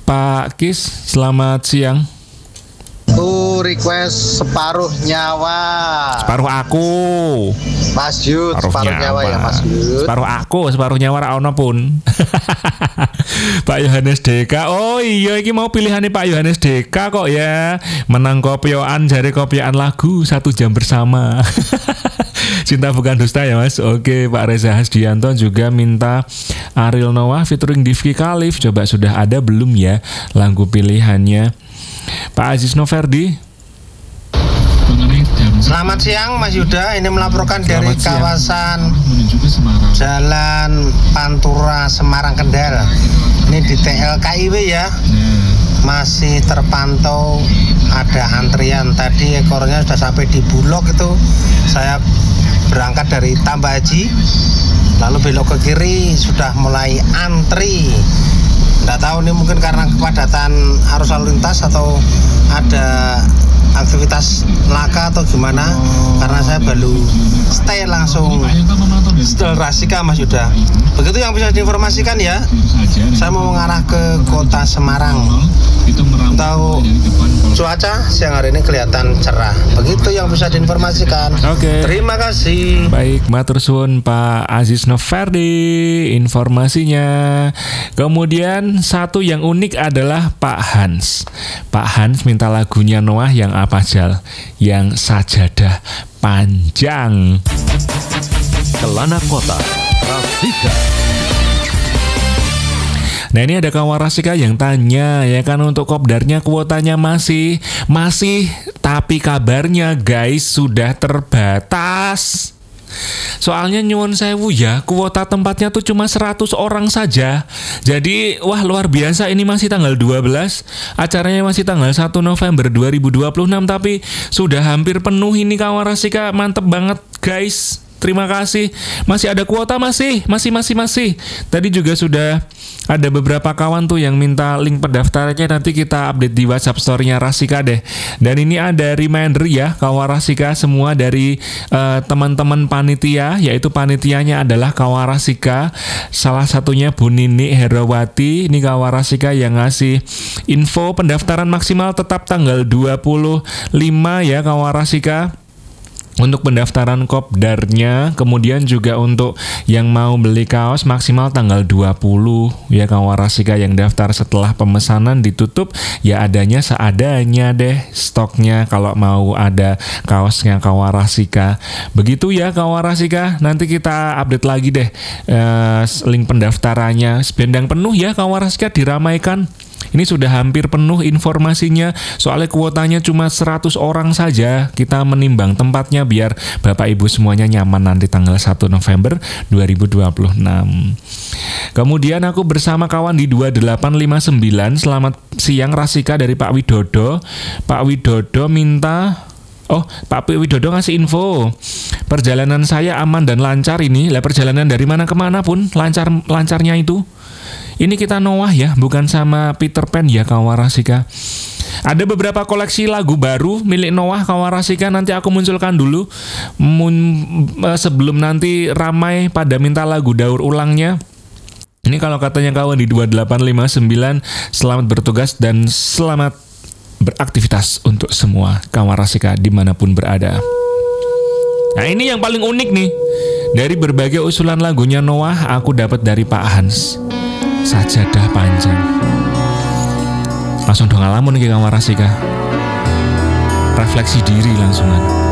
Pak Kis, selamat siang. Request separuh nyawa. Separuh aku. Mas Yud, separuh nyawa ya Mas Yud. Separuh aku, separuh nyawa ra ono pun. Pak Yohanes Deka. Oh iya, iki mau pilihannya Pak Yohanes Deka kok ya. Menang kopioan, jari kopioan lagu 1 jam bersama. Cinta bukan dusta ya Mas. Oke, Pak Reza Hasdianto juga minta Ariel Noah featuring Difki Khalif. Coba sudah ada belum ya lagu pilihannya? Pak Aziz Noverdi. Selamat siang Mas Yuda, ini melaporkan dari kawasan Jalan Pantura Semarang Kendal. Ini di TLKIW ya. Masih terpantau ada antrian. Tadi ekornya sudah sampai di Bulog itu. Saya berangkat dari Tambah Haji, lalu belok ke kiri sudah mulai antri. Nggak tahu ini mungkin karena kepadatan arus lalu lintas atau ada aktivitas laka atau gimana, karena saya baru stay langsung setel Rasika Mas Yuda. Begitu yang bisa diinformasikan ya. Saya mau mengarah ke kota Semarang. Tahu cuaca siang hari ini kelihatan cerah. Begitu yang bisa diinformasikan. Oke. Terima kasih. Baik, matur suwun Pak Aziz Noverdi informasinya. Kemudian satu yang unik adalah Pak Hans. Pak Hans minta lagunya Noah yang apa Jal? Yang Sajadah Panjang. Kelana Kota Rasika. Nah ini ada kawan Rasika yang tanya ya kan, untuk kopdarnya kuotanya masih tapi kabarnya guys sudah terbatas. Soalnya nyuwun sewu ya, kuota tempatnya tuh cuma 100 orang saja. Jadi wah luar biasa, ini masih tanggal 12, acaranya masih tanggal 1 November 2026 tapi sudah hampir penuh ini kawan Rasika. Mantep banget guys. Terima kasih. Masih ada kuota masih. Tadi juga sudah ada beberapa kawan tuh yang minta link pendaftarannya, nanti kita update di WhatsApp story-nya Rasika deh. Dan ini ada reminder ya kawan Rasika semua dari teman-teman panitia, yaitu panitianya adalah kawan Rasika. Salah satunya Bu Nini Herawati. Ini kawan Rasika yang ngasih info pendaftaran maksimal tetap tanggal 25 ya kawan Rasika. Untuk pendaftaran kopdarnya, kemudian juga untuk yang mau beli kaos maksimal tanggal 20 ya kawan Rasika. Yang daftar setelah pemesanan ditutup ya adanya seadanya deh stoknya kalau mau ada kaosnya kawan Rasika. Begitu ya kawan Rasika, nanti kita update lagi deh link pendaftarannya. Sebendang penuh ya kawan Rasika, diramaikan. Ini sudah hampir penuh informasinya, soalnya kuotanya cuma 100 orang saja. Kita menimbang tempatnya biar Bapak Ibu semuanya nyaman nanti tanggal 1 November 2026. Kemudian aku bersama kawan di 2859. Selamat siang Rasika dari Pak Widodo. Pak Widodo minta Pak Widodo ngasih info. Perjalanan saya aman dan lancar ini. Lah perjalanan dari mana kemana pun lancarnya itu. Ini kita Noah ya, bukan sama Peter Pan ya kawan Rasika. Ada beberapa koleksi lagu baru milik Noah kawan Rasika, nanti aku munculkan dulu sebelum nanti ramai pada minta lagu daur ulangnya. Ini kalau katanya kawan di 2859, selamat bertugas dan selamat beraktivitas untuk semua kawan Rasika dimanapun berada. Nah ini yang paling unik nih. Dari berbagai usulan lagunya Noah, aku dapat dari Pak Hans. Sajadah Panjang. Langsung dong ngalamun nih kawan Rasika. Refleksi diri langsungan.